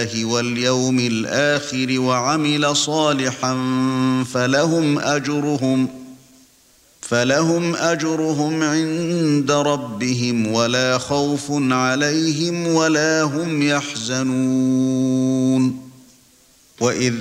واليوم الآخر وعمل صالحا فلهم أجرهم عند ربهم ولا خوف عليهم ولا هم يحزنون. وإذ